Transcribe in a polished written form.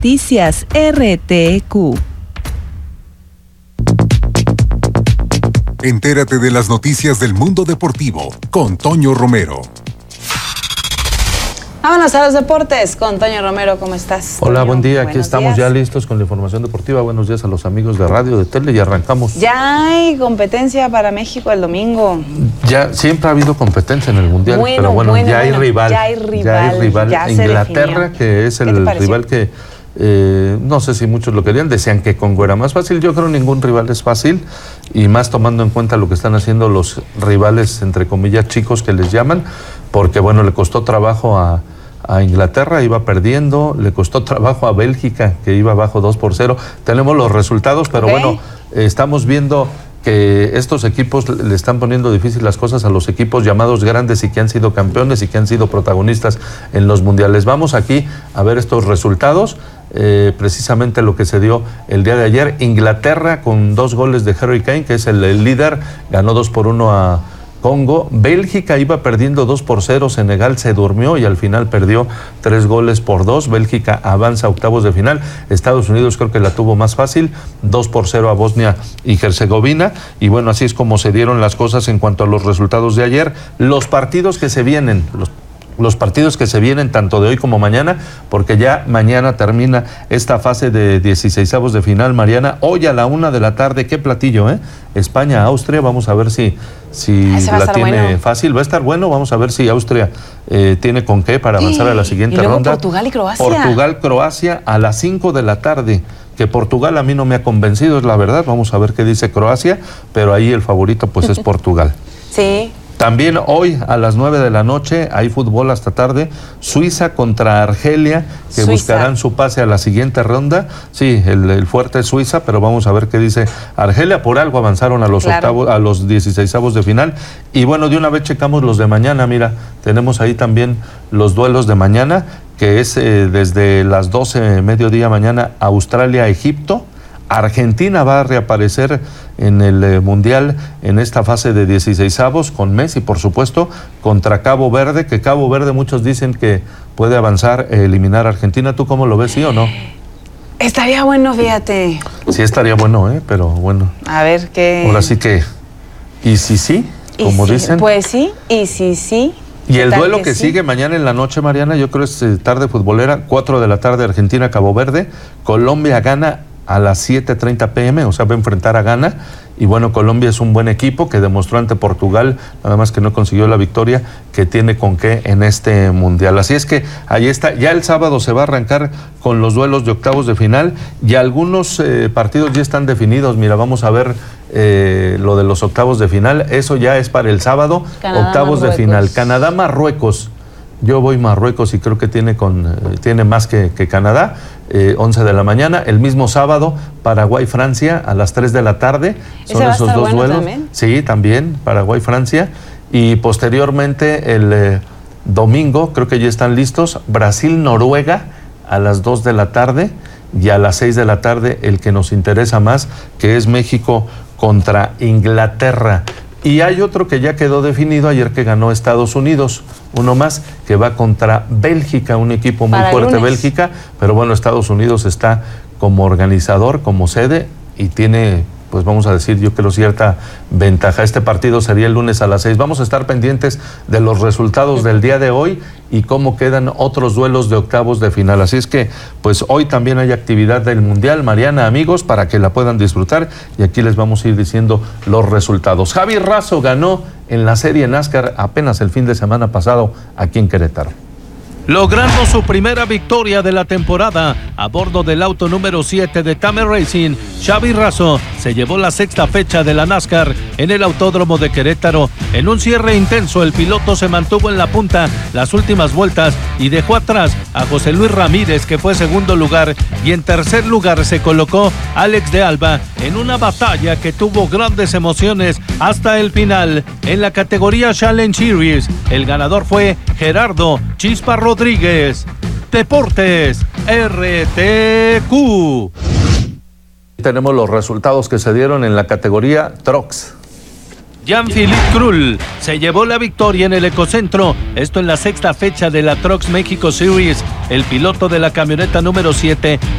Noticias RTQ. Entérate de las noticias del mundo deportivo con Toño Romero. Vámonos a los deportes con Toño Romero. ¿Cómo estás? Hola, Toño, buen día. Aquí estamos días. Ya listos con la información deportiva. Buenos días a los amigos de radio, de tele, y arrancamos. Ya hay competencia para México el domingo. Ya siempre ha habido competencia en el Mundial, pero bueno, ya hay rival. Ya hay rival. Ya Inglaterra, que es el rival que no sé si muchos lo querían, decían que Congo era más fácil. Yo creo que ningún rival es fácil, y más tomando en cuenta lo que están haciendo los rivales, entre comillas, chicos que les llaman, porque bueno, le costó trabajo a Inglaterra, iba perdiendo, le costó trabajo a Bélgica, que iba abajo 2-0. Tenemos los resultados, pero bueno, estamos viendo que estos equipos le están poniendo difícil las cosas a los equipos llamados grandes y que han sido campeones y que han sido protagonistas en los mundiales. Vamos aquí a ver estos resultados. Precisamente lo que se dio el día de ayer. Inglaterra, con 2 goles de Harry Kane, que es el líder, ganó 2-1 a Congo. Bélgica iba perdiendo 2-0, Senegal se durmió y al final perdió 3-2. Bélgica avanza a octavos de final. Estados Unidos creo que la tuvo más fácil, 2-0 a Bosnia y Herzegovina. Y bueno, así es como se dieron las cosas en cuanto a los resultados de ayer. Los partidos que se vienen, los partidos que se vienen tanto de hoy como mañana, porque ya mañana termina esta fase de 16avos de final, Mariana. Hoy a la 1 de la tarde, qué platillo, España-Austria. Vamos a ver si la tiene fácil. Va a estar bueno. Vamos a ver si Austria tiene con qué para avanzar a la siguiente ronda. Portugal y Croacia. Portugal-Croacia a las 5 de la tarde. Que Portugal a mí no me ha convencido, es la verdad. Vamos a ver qué dice Croacia, pero ahí el favorito pues es Portugal. Sí. También hoy a las 9 de la noche hay fútbol hasta tarde. Suiza contra Argelia, que buscarán su pase a la siguiente ronda. Sí, el fuerte es Suiza, pero vamos a ver qué dice Argelia. Por algo avanzaron a los octavos, a los 16avos de final. Y bueno, de una vez checamos los de mañana. Mira, tenemos ahí también los duelos de mañana, que es desde las 12 mediodía mañana, Australia-Egipto. Argentina va a reaparecer en el Mundial en esta fase de 16avos con Messi, por supuesto, contra Cabo Verde, que Cabo Verde muchos dicen que puede avanzar, eliminar a Argentina. ¿Tú cómo lo ves, sí o no? Estaría bueno, fíjate. Sí, estaría bueno, pero bueno. A ver qué. Ahora sí que, ¿y si sí? Como dicen. Pues sí, y si sí. Y el duelo que sigue mañana en la noche, Mariana, yo creo es tarde futbolera, 4 de la tarde, Argentina-Cabo Verde. Colombia gana a las 7:30 p.m, o sea, va a enfrentar a Ghana. Y bueno, Colombia es un buen equipo que demostró ante Portugal, nada más que no consiguió la victoria, que tiene con qué en este Mundial. Así es que ahí está. Ya el sábado se va a arrancar con los duelos de octavos de final, y algunos partidos ya están definidos. Mira, vamos a ver lo de los octavos de final. Eso ya es para el sábado. Octavos de final. Canadá-Marruecos. Yo voy Marruecos y creo que tiene más que Canadá. 11 de la mañana. El mismo sábado, Paraguay-Francia a las 3 de la tarde. Son esos dos duelos. ¿También? Sí, también, Paraguay-Francia. Y posteriormente, el domingo, creo que ya están listos, Brasil-Noruega a las 2 de la tarde. Y a las 6 de la tarde, el que nos interesa más, que es México contra Inglaterra. Y hay otro que ya quedó definido ayer, que ganó Estados Unidos, uno más, que va contra Bélgica, un equipo muy fuerte, Bélgica, pero bueno, Estados Unidos está como organizador, como sede, y tiene, pues vamos a decir, yo creo cierta ventaja. Este partido sería el lunes a las 6. Vamos a estar pendientes de los resultados del día de hoy y cómo quedan otros duelos de octavos de final. Así es que, pues hoy también hay actividad del Mundial, Mariana, amigos, para que la puedan disfrutar, y aquí les vamos a ir diciendo los resultados. Javi Razo ganó en la serie NASCAR apenas el fin de semana pasado aquí en Querétaro. Logrando su primera victoria de la temporada a bordo del auto número 7 de Tamer Racing, Xavi Razo se llevó la 6ª fecha de la NASCAR en el Autódromo de Querétaro. En un cierre intenso, el piloto se mantuvo en la punta las últimas vueltas y dejó atrás a José Luis Ramírez, que fue segundo lugar, y en tercer lugar se colocó Alex de Alba en una batalla que tuvo grandes emociones hasta el final. En la categoría Challenge Series, el ganador fue Gerardo Chispa Rodríguez. Deportes RTQ. Tenemos los resultados que se dieron en la categoría Trucks. Jean-Philippe Krull se llevó la victoria en el Ecocentro, esto en la sexta fecha de la Trucks México Series. El piloto de la camioneta número 7